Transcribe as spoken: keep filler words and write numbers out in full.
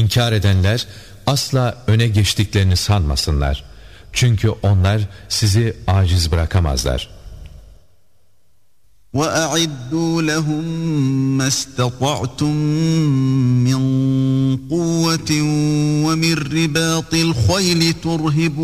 İnkar edenler asla öne geçtiklerini sanmasınlar. Çünkü onlar sizi aciz bırakamazlar. وَأَعِدُّوا لَهُم مَّا اسْتَطَعْتُم مِّن قُوَّةٍ وَمِن رِّبَاطِ الْخَيْلِ تُرْهِبُونَ